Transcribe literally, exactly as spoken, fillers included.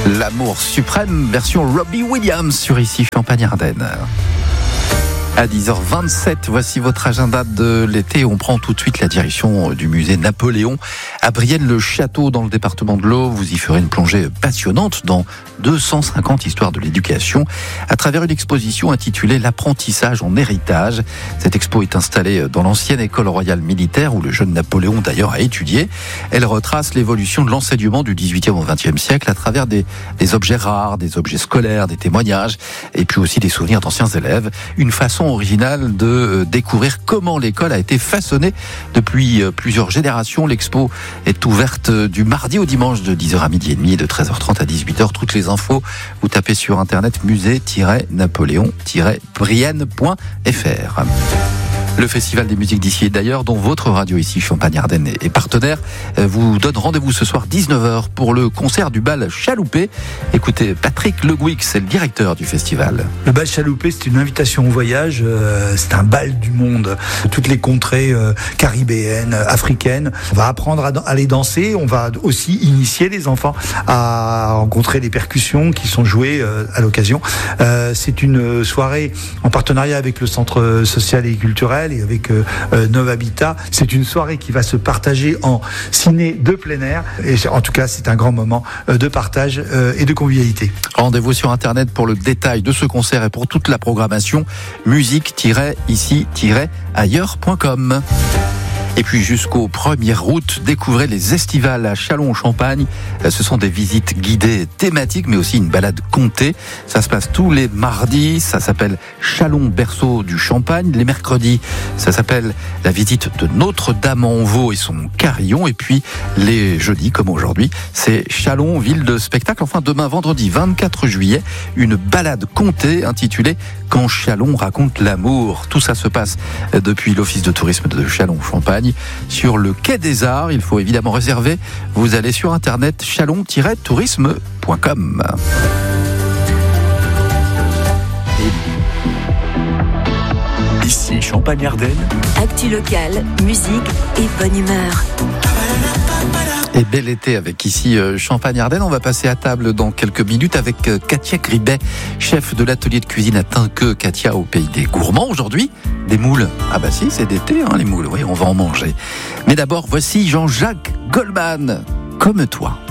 L'amour suprême, version Robbie Williams sur Ici Champagne-Ardenne. À dix heures vingt-sept, voici votre agenda de l'été. On prend tout de suite la direction du musée Napoléon à Brienne-le-Château dans le département de l'Aube. Vous y ferez une plongée passionnante dans deux cent cinquante histoires de l'éducation à travers une exposition intitulée L'apprentissage en héritage. Cette expo est installée dans l'ancienne école royale militaire où le jeune Napoléon d'ailleurs a étudié. Elle retrace l'évolution de l'enseignement du dix-huitième au vingtième siècle à travers des, des objets rares, des objets scolaires, des témoignages et puis aussi des souvenirs d'anciens élèves. Une façon originale de découvrir comment l'école a été façonnée depuis plusieurs générations. L'expo est ouverte du mardi au dimanche de dix heures à midi et demi et de treize heures trente à dix-huit heures. Toutes les infos, vous tapez sur internet musée tiret napoléon tiret brienne point f r. Le Festival des musiques d'ici et d'ailleurs, dont votre radio ici, Champagne-Ardenne, est partenaire, vous donne rendez-vous ce soir dix-neuf heures pour le concert du bal Chaloupé. Écoutez, Patrick Le Gouix, c'est le directeur du festival. Le bal Chaloupé, c'est une invitation au voyage, euh, c'est un bal du monde. Toutes les contrées euh, caribéennes, africaines. On va apprendre à aller danser, on va aussi initier les enfants à rencontrer les percussions qui sont jouées euh, à l'occasion. Euh, c'est une soirée en partenariat avec le Centre social et culturel et avec euh, Nova Habitat. C'est une soirée qui va se partager en ciné de plein air. Et en tout cas, c'est un grand moment euh, de partage euh, et de convivialité. Rendez-vous sur Internet pour le détail de ce concert et pour toute la programmation musique tiret ici tiret ailleurs point com. Et puis jusqu'au premier août, découvrez les estivales à Châlons-en-Champagne. Ce sont des visites guidées thématiques, mais aussi une balade comptée. Ça se passe tous les mardis, ça s'appelle Châlons berceau du Champagne. Les mercredis, ça s'appelle la visite de Notre-Dame-en-Vaux et son carillon. Et puis les jeudis, comme aujourd'hui, c'est Châlons, ville de spectacle. Enfin, demain, vendredi vingt-quatre juillet, une balade comptée intitulée Quand Châlons raconte l'amour. Tout ça se passe depuis l'Office de tourisme de Châlons-Champagne. Sur le quai des Arts, il faut évidemment réserver. Vous allez sur internet châlons tiret tourisme point com. Ici Champagne-Ardenne. Actu locale, musique et bonne humeur. Et bel été avec ici Champagne-Ardenne. On va passer à table dans quelques minutes avec Katia Gribet, chef de l'atelier de cuisine à Tinqueux. Katia, au pays des gourmands aujourd'hui, des moules. Ah bah si, c'est d'été, hein, les moules. Oui, on va en manger. Mais d'abord, voici Jean-Jacques Goldman, Comme toi.